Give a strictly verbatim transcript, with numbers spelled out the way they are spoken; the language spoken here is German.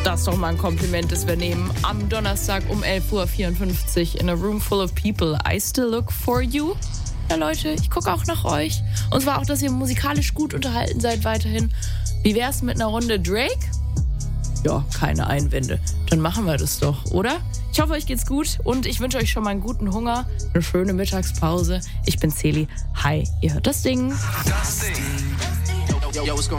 Das ist doch mal ein Kompliment, das wir nehmen. Am Donnerstag um elf Uhr vierundfünfzig in a room full of people. I still look for you. Ja, Leute, ich gucke auch nach euch. Und zwar auch, dass ihr musikalisch gut unterhalten seid weiterhin. Wie wär's mit einer Runde Drake? Ja, keine Einwände. Dann machen wir das doch, oder? Ich hoffe, euch geht's gut und ich wünsche euch schon mal einen guten Hunger, eine schöne Mittagspause. Ich bin Celi. Hi, ihr hört das Ding. Das Ding. Yo, yo, what's going